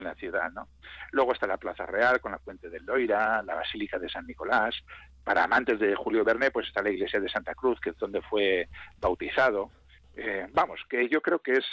la ciudad, ¿no? Luego está la Plaza Real con la Fuente del Loira, la Basílica de San Nicolás. Para amantes de Julio Verne, pues está la iglesia de Santa Cruz, que es donde fue bautizado. Vamos, que yo creo que es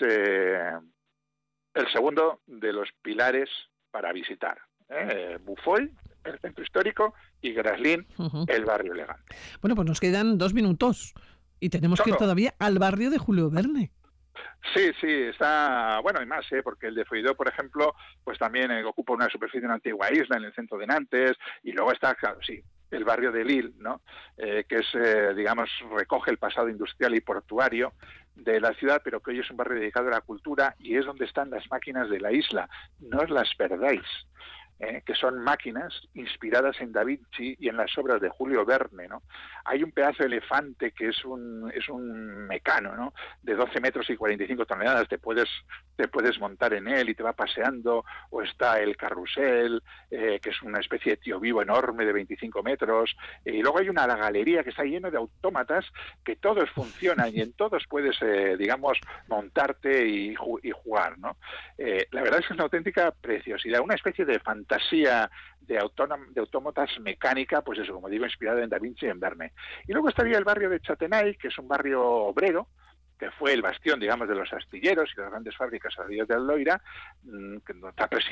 el segundo de los pilares para visitar. Bufoi, el centro histórico, y Graslín, el barrio elegante. Bueno, pues nos quedan 2 minutos y tenemos que ir todavía al barrio de Julio Verne. Sí, está, bueno, y más, porque el de Foidó, por ejemplo, pues también ocupa una superficie de una antigua isla en el centro de Nantes, y luego está, claro, sí, el barrio de Lille, ¿no? Que es, digamos, recoge el pasado industrial y portuario de la ciudad, pero que hoy es un barrio dedicado a la cultura y es donde están las máquinas de la isla. No os las perdáis. Que son máquinas inspiradas en Da Vinci y en las obras de Julio Verne, ¿no? Hay un pedazo de elefante que es un mecano, ¿no? De 12 metros y 45 toneladas, te puedes montar en él y te va paseando, o está el carrusel, que es una especie de tío vivo enorme de 25 metros, y luego hay una galería que está lleno de autómatas que todos funcionan y en todos puedes, digamos, montarte y jugar, ¿no? La verdad es que es una auténtica preciosidad, una especie de fantasía de autómatas mecánica, pues eso, como digo, inspirada en Da Vinci y en Verne. Y luego estaría el barrio de Chatenay, que es un barrio obrero, que fue el bastión, digamos, de los astilleros y de las grandes fábricas a la orilla del Loira, que está